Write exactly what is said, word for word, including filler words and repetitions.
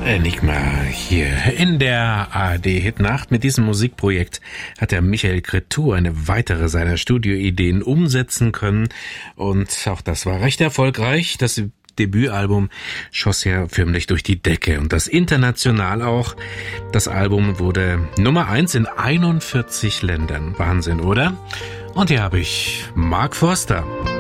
Enigma hier in der A R D-Hitnacht. Mit diesem Musikprojekt hat der Michael Cretu eine weitere seiner Studioideen umsetzen können. Und auch das war recht erfolgreich. Das Debütalbum schoss ja förmlich durch die Decke und das international auch. Das Album wurde Nummer eins in einundvierzig Ländern. Wahnsinn, oder? Und hier habe ich Mark Forster.